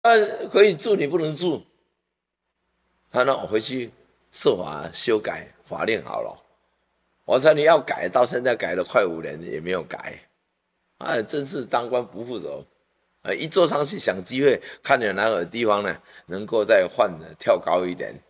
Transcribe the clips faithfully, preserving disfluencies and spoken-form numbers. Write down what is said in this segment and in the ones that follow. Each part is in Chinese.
呃，可以住你不能住，他让我回去设法修改法令好了。我说你要改，到现在改了快五年也没有改，哎，真是当官不负责。啊，一坐上去想机会，看有哪个地方呢能够再换的跳高一点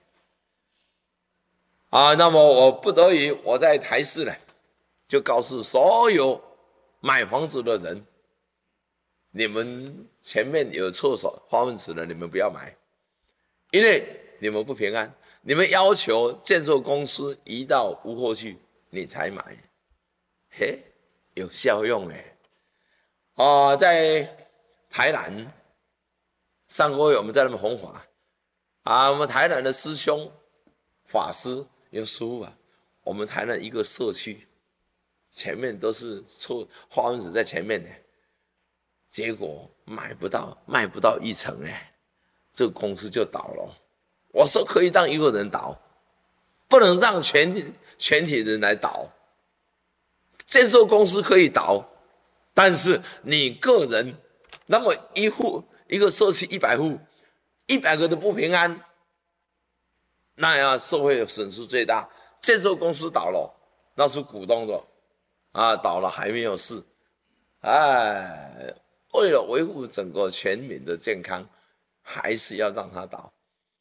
啊。那么我不得已，我在台视呢，就告诉所有买房子的人，你们前面有厕所、化粪池的，你们不要买，因为你们不平安。你们要求建设公司移到屋后去，你才买，嘿，有效用哎。啊，在台南上个月我们在那边弘法啊，我们台南的师兄法师有书啊，我们台南一个社区前面都是错化粪池在前面的，结果买不到卖不到一层哎，这个公司就倒了。我说可以让一个人倒，不能让全体全体人来倒。建设公司可以倒，但是你个人，那么一户一个社区一百户，一百个都不平安，那样社会损失最大。建设公司倒了，那是股东的啊，倒了还没有事，哎，为了维护整个全民的健康，还是要让他倒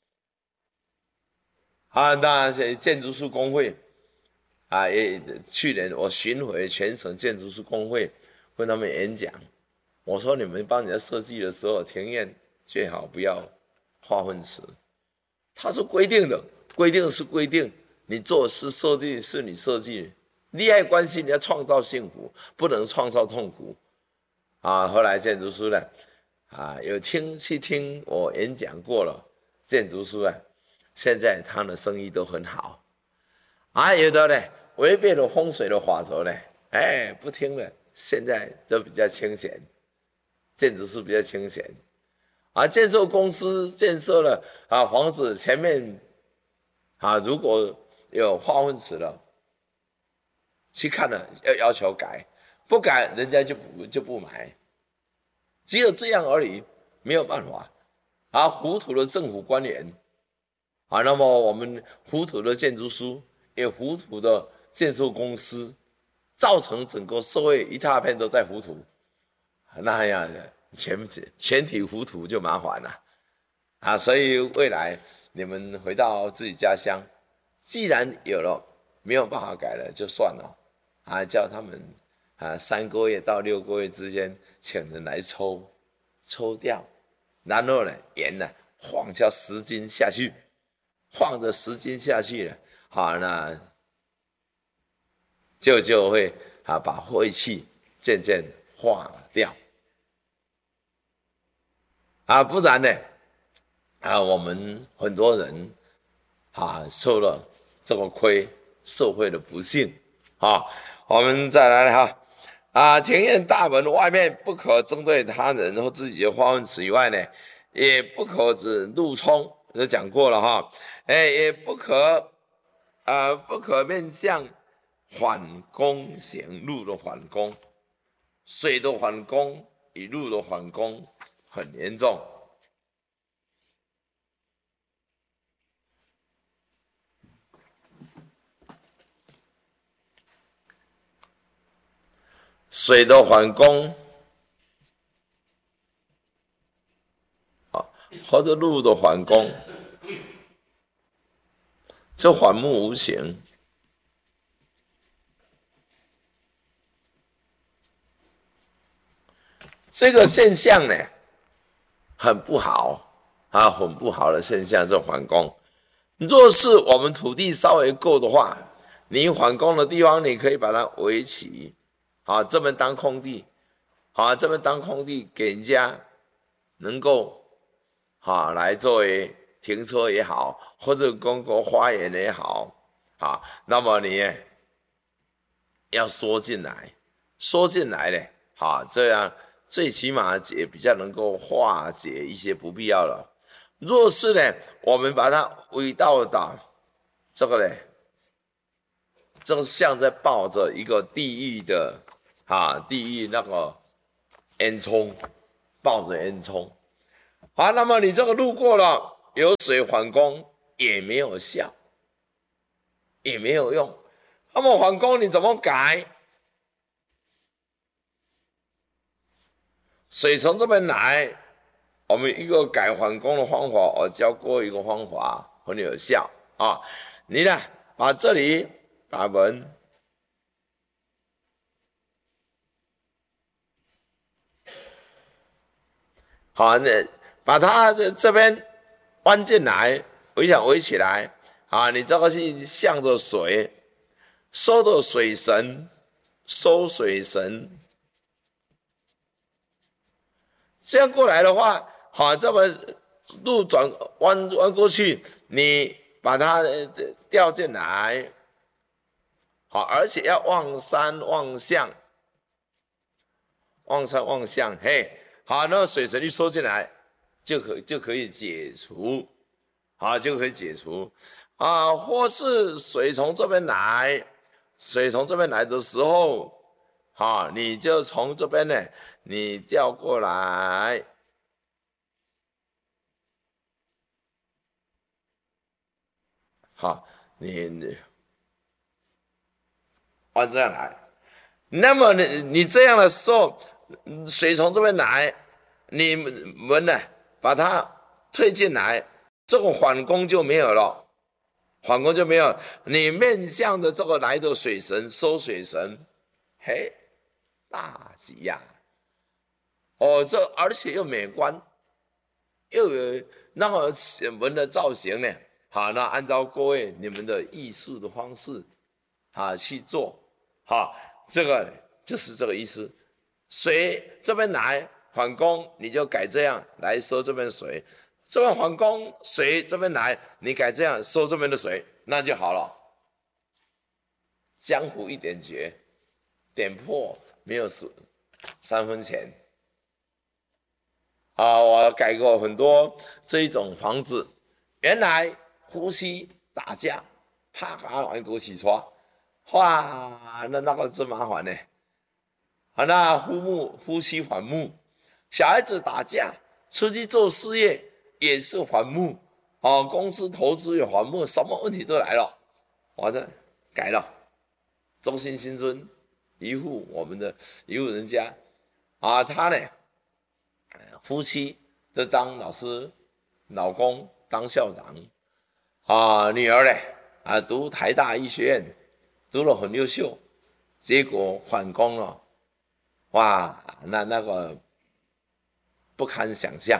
啊。那建筑师工会啊，也去年我巡回全省建筑师工会跟他们演讲，我说你们帮人家设计的时候，庭院最好不要化粪池。它是规定的，规定是规定，你做是设计是你设计，利害关系你要创造幸福，不能创造痛苦啊。后来建筑师呢，啊，有听去听我演讲过了，建筑师啊，现在他的生意都很好啊，有的呢违背了风水的法则呢，哎，不听了，现在都比较清闲，建筑师比较清闲。啊，建设公司建设了啊房子前面啊，如果有化粪池了，去看了要要求改，不改人家就不就不买，只有这样而已，没有办法。啊，糊涂的政府官员啊，那么我们糊涂的建筑师，也糊涂的建设公司，造成整个社会一大片都在糊涂，那样全全体糊涂就麻烦了啊！所以未来你们回到自己家乡，既然有了没有办法改了，就算了啊，叫他们啊三个月到六个月之间请人来抽抽掉，然后呢盐呢放叫十斤下去，放着十斤下去了，好那就就会啊把晦气渐渐化掉。啊，不然呢？啊，我们很多人啊受了这个亏，社会的不幸啊。我们再来哈啊，庭院大门外面不可针对他人或自己的化粪池以外呢，也不可指路冲，都讲过了哈。哎，也不可啊，不可面向反攻行路的反攻，水的反攻与路的反攻很严重。水的反攻啊，或者路的反攻，这反目无情。这个现象呢，很不好啊，很不好的现象。这反攻，若是我们土地稍微够的话，你反攻的地方，你可以把它围起，啊，这边当空地，啊，这边当空地给人家能够啊来作为停车也好，或者公共花园也好，啊，那么你要缩进来，缩进来呢，啊，这样最起码也比较能够化解一些不必要的。若是呢，我们把它围到的这个呢，正像在抱着一个地狱的啊，地狱那个烟囱，抱着烟囱， 好，那么你这个路过了，有水缓攻也没有效，也没有用。那么缓攻你怎么改？水从这边来，我们一个改缓攻的方法，我教过一个方法，很有效啊。你呢，把这里把门，好，那把它这这边弯进来，围想围起来啊。你这个是向着水，收的水神，收水神。这样过来的话，好，这么路转弯弯过去，你把它调进来，好，而且要望山望向，望山望向，嘿，好，那水神一收进来，就可就可以解除，好，就可以解除，啊，或是水从这边来，水从这边来的时候，好，你就从这边呢。你调过来，好，你弯这样来，那么你你这样的时候，水从这边来，你们呢把它推进来，这个缓攻就没有了，缓攻就没有，你面向的这个来的水神收水神，嘿，大吉呀！哦，这而且又美观，又有那么门的造型呢。好，那按照各位你们的艺术的方式，啊去做，好，这个就是这个意思。水这边来缓攻，你就改这样来收这边水；这边缓攻，水这边来，你改这样收这边的水，那就好了。江湖一点绝，点破没有三分钱。啊，我改过很多这一种房子，原来夫妻打架，啪啪往一起抓，哇，那那个真麻烦呢。啊，那夫木夫妻反目，小孩子打架出去做事业也是反目，啊，公司投资也反目，什么问题都来了。我这改了，中心新村一户我们的一户人家，啊，他呢。夫妻这张老师，老公当校长，啊，女儿嘞啊读台大医学院，读了很优秀，结果反攻了，哇，那那个不堪想象，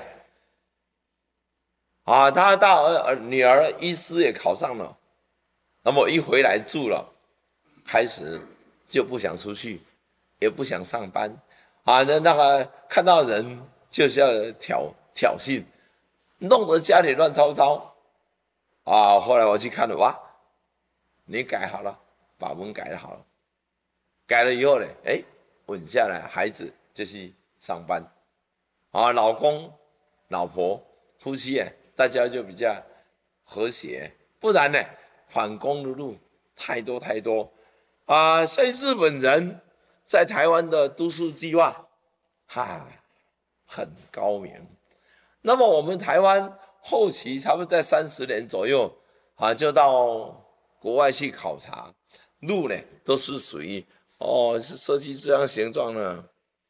啊，他大儿女儿医师也考上了，那么一回来住了，开始就不想出去，也不想上班，啊，那那个看到人。就是要挑挑衅，弄得家里乱糟糟啊！后来我去看了，哇，你改好了，把门改好了，改了以后呢，哎，稳下来，孩子就去上班，啊，老公、老婆、夫妻哎，大家就比较和谐，不然呢，反攻的路太多太多啊！所以日本人在台湾的都市计划，哈。很高明。那么我们台湾后期差不多在三十年左右啊，就到国外去考察，路呢都是属于哦是设计这样形状呢。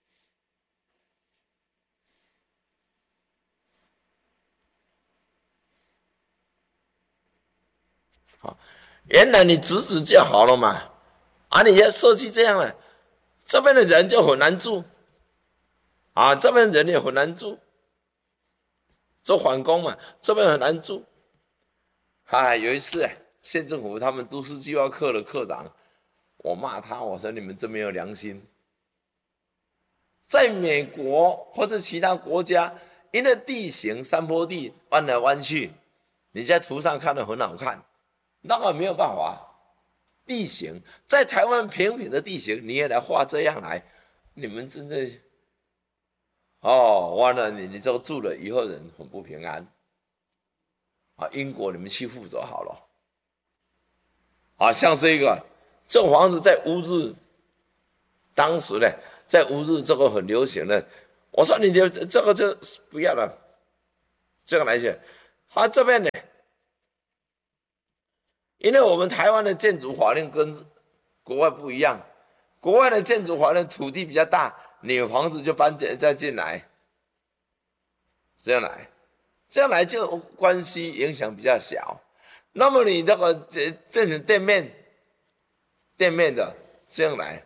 好，原来你直直就好了嘛，啊，你要设计这样了，这边的人就很难住，啊，这边人也很难住。做缓攻嘛，这边很难住。啊，有一次，县政府他们都市计划课的课长，我骂他，我说你们真没有良心。在美国或者其他国家，因为地形山坡地弯来弯去，你在图上看得很好看，那个没有办法。地形在台湾平平的地形，你也来画这样来，你们真的。哦，完了，你你这个住了以后人很不平安啊！英国你们去负责好了啊，像这个这个房子在乌日，当时呢在乌日这个很流行的，我说你的这个就不要了， 这个来写。啊，这边呢，因为我们台湾的建筑法令跟国外不一样，国外的建筑法令土地比较大，你有房子就搬进再进来，这样来，这样来就关系影响比较小。那么你这个变成店面，店面的这样来，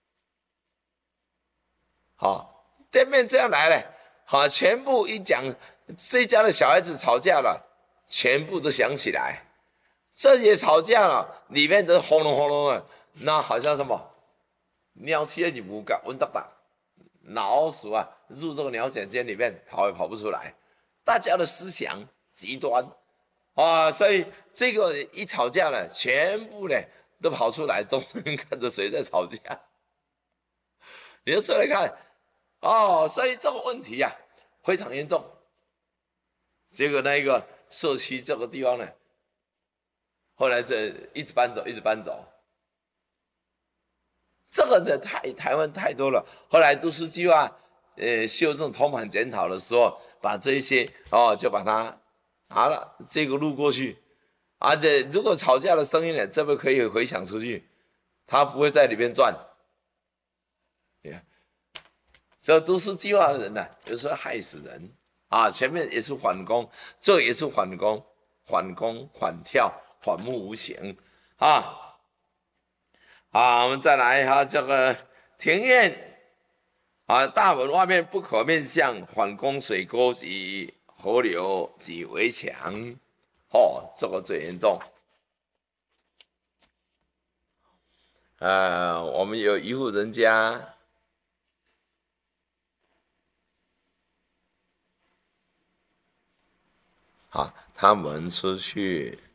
好，店面这样来嘞，好，全部一讲，这家的小孩子吵架了，全部都想起来，这也吵架了，里面都轰隆轰隆的，那好像什么鸟气一不敢温哒哒，老鼠啊入这个鸟卷间里面跑也跑不出来，大家的思想极端啊，所以这个一吵架了，全部呢都跑出来，都能看着谁在吵架，你就出来看。哦，所以这个问题呀、啊、非常严重。结果那一个社区这个地方呢，后来这一直搬走，一直搬走。这个的台台湾太多了。后来都市计划呃修正通盘检讨的时候，把这一些哦就把它拿了这个路过去，而且如果吵架的声音呢，这边可以回响出去，它不会在里面转。Yeah. 这都市计划的人呢、啊，有时候害死人啊！前面也是反攻，这也是反攻，反攻反跳，反目无情啊！啊，我们再来哈，这个庭院啊，大门外面不可面向反攻水沟及河流及围墙，哦，这个最严重。呃，我们有一户人家。啊，他们出去